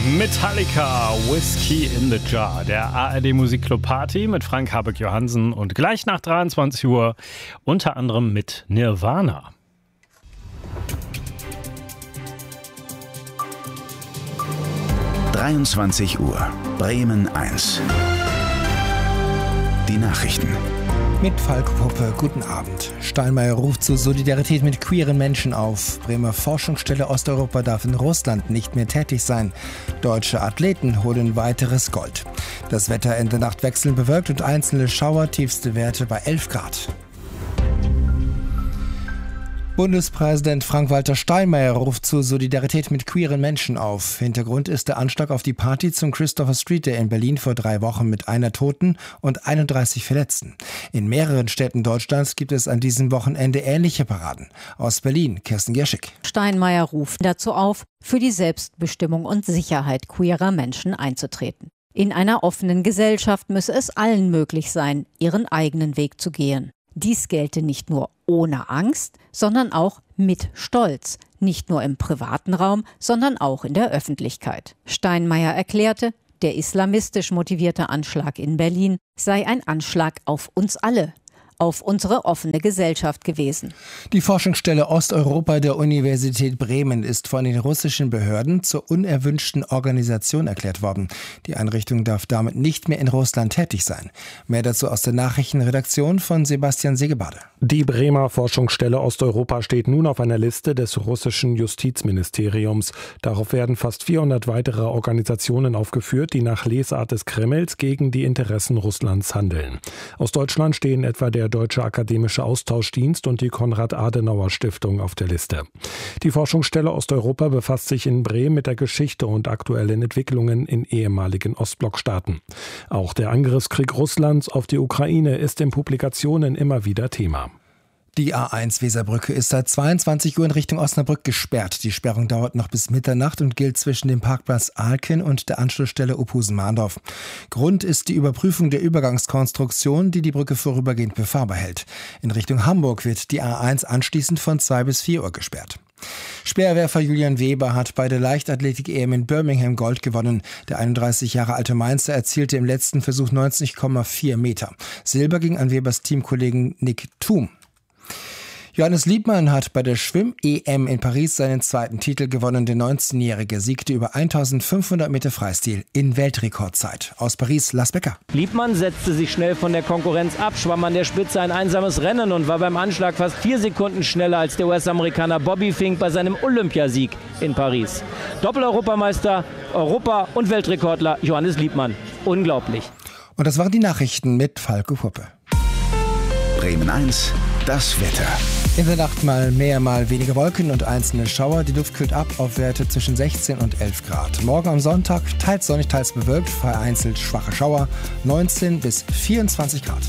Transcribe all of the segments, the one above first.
Metallica, Whiskey in the Jar, der ARD Musikclub Party mit Frank Habeck-Johansen und gleich nach 23 Uhr unter anderem mit Nirvana. Uhr, Bremen 1. Die Nachrichten. Mit Falk Puppe, guten Abend. Steinmeier ruft zur Solidarität mit queeren Menschen auf. Bremer Forschungsstelle Osteuropa darf in Russland nicht mehr tätig sein. Deutsche Athleten holen weiteres Gold. Das Wetter in der Nacht wechselnd bewölkt und einzelne Schauer, tiefste Werte bei 11 Grad. Bundespräsident Frank-Walter Steinmeier ruft zur Solidarität mit queeren Menschen auf. Hintergrund ist der Anschlag auf die Party zum Christopher Street Day in Berlin vor 3 Wochen mit einer Toten und 31 Verletzten. In mehreren Städten Deutschlands gibt es an diesem Wochenende ähnliche Paraden. Aus Berlin, Kirsten Gerschig. Steinmeier ruft dazu auf, für die Selbstbestimmung und Sicherheit queerer Menschen einzutreten. In einer offenen Gesellschaft müsse es allen möglich sein, ihren eigenen Weg zu gehen. Dies gelte nicht nur ohne Angst, sondern auch mit Stolz. Nicht nur im privaten Raum, sondern auch in der Öffentlichkeit. Steinmeier erklärte, der islamistisch motivierte Anschlag in Berlin sei ein Anschlag auf uns alle, auf unsere offene Gesellschaft gewesen. Die Forschungsstelle Osteuropa der Universität Bremen ist von den russischen Behörden zur unerwünschten Organisation erklärt worden. Die Einrichtung darf damit nicht mehr in Russland tätig sein. Mehr dazu aus der Nachrichtenredaktion von Sebastian Segebade. Die Bremer Forschungsstelle Osteuropa steht nun auf einer Liste des russischen Justizministeriums. Darauf werden fast 400 weitere Organisationen aufgeführt, die nach Lesart des Kremls gegen die Interessen Russlands handeln. Aus Deutschland stehen etwa der Deutsche Akademische Austauschdienst und die Konrad-Adenauer-Stiftung auf der Liste. Die Forschungsstelle Osteuropa befasst sich in Bremen mit der Geschichte und aktuellen Entwicklungen in ehemaligen Ostblockstaaten. Auch der Angriffskrieg Russlands auf die Ukraine ist in Publikationen immer wieder Thema. Die A1 Weserbrücke ist seit 22 Uhr in Richtung Osnabrück gesperrt. Die Sperrung dauert noch bis Mitternacht und gilt zwischen dem Parkplatz Ahlken und der Anschlussstelle Ophusen-Mahndorf. Grund ist die Überprüfung der Übergangskonstruktion, die die Brücke vorübergehend befahrbar hält. In Richtung Hamburg wird die A1 anschließend von 2 bis 4 Uhr gesperrt. Speerwerfer Julian Weber hat bei der Leichtathletik-EM in Birmingham Gold gewonnen. Der 31 Jahre alte Mainzer erzielte im letzten Versuch 90,4 Meter. Silber ging an Webers Teamkollegen Nick Thum. Johannes Liebmann hat bei der Schwimm-EM in Paris seinen zweiten Titel gewonnen. Der 19-Jährige siegte über 1500 Meter Freistil in Weltrekordzeit. Aus Paris, Lars Becker. Liebmann setzte sich schnell von der Konkurrenz ab, schwamm an der Spitze ein einsames Rennen und war beim Anschlag fast 4 Sekunden schneller als der US-Amerikaner Bobby Fink bei seinem Olympiasieg in Paris. Doppel-Europameister, Europa- und Weltrekordler Johannes Liebmann. Unglaublich. Und das waren die Nachrichten mit Falco Puppe. Bremen 1, das Wetter. In der Nacht mal mehr, mal weniger Wolken und einzelne Schauer. Die Luft kühlt ab auf Werte zwischen 16 und 11 Grad. Morgen am Sonntag teils sonnig, teils bewölkt, vereinzelt schwache Schauer, 19 bis 24 Grad.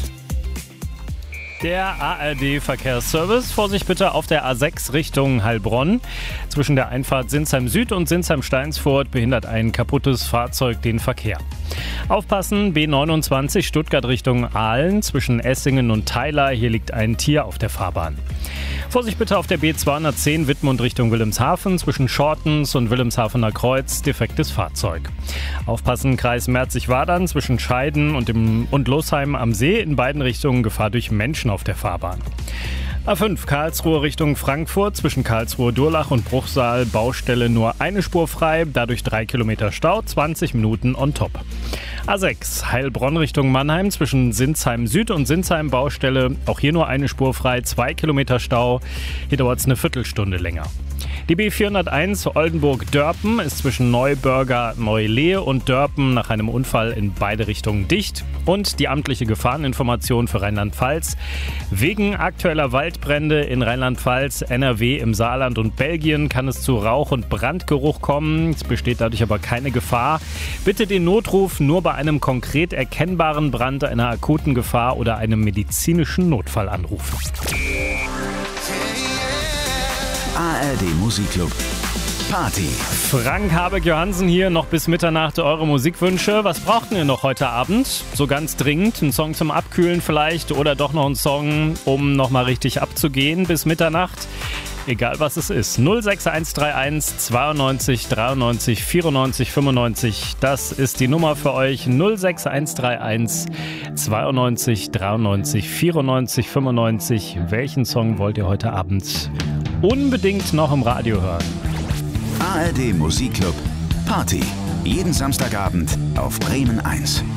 Der ARD-Verkehrsservice. Vorsicht bitte auf der A6 Richtung Heilbronn. Zwischen der Einfahrt Sinsheim Süd und Sinsheim Steinsfurt behindert ein kaputtes Fahrzeug den Verkehr. Aufpassen, B29 Stuttgart Richtung Aalen. Zwischen Essingen und Theiler. Hier liegt ein Tier auf der Fahrbahn. Vorsicht bitte auf der B210 Wittmund Richtung Wilhelmshaven. Zwischen Schortens und Wilhelmshavener Kreuz defektes Fahrzeug. Aufpassen, Kreis Merzig-Wadern zwischen Scheiden und Losheim am See. In beiden Richtungen Gefahr durch Menschen auf der Fahrbahn. A5 Karlsruhe Richtung Frankfurt, zwischen Karlsruhe-Durlach und Bruchsal Baustelle nur eine Spur frei, dadurch 3 Kilometer Stau, 20 Minuten on top. A6 Heilbronn Richtung Mannheim, zwischen Sinsheim Süd und Sinsheim Baustelle, auch hier nur eine Spur frei, 2 Kilometer Stau, hier dauert es eine Viertelstunde länger. Die B401 Oldenburg-Dörpen ist zwischen Neubürger, Neulehe und Dörpen nach einem Unfall in beide Richtungen dicht. Und die amtliche Gefahreninformation für Rheinland-Pfalz. Wegen aktueller Waldbrände in Rheinland-Pfalz, NRW, im Saarland und Belgien kann es zu Rauch- und Brandgeruch kommen. Es besteht dadurch aber keine Gefahr. Bitte den Notruf nur bei einem konkret erkennbaren Brand, einer akuten Gefahr oder einem medizinischen Notfall anrufen. ARD Musikclub Party. Frank Habeck-Johansen hier, noch bis Mitternacht eure Musikwünsche. Was braucht ihr noch heute Abend? So ganz dringend? Ein Song zum Abkühlen vielleicht oder doch noch ein Song, um nochmal richtig abzugehen bis Mitternacht? egal was es ist. 06131 92 93 94 95. Das ist die Nummer für euch. 06131 92 93 94 95. Welchen Song wollt ihr heute Abend unbedingt noch im Radio hören? ARD Musikclub Party. Jeden Samstagabend auf Bremen 1.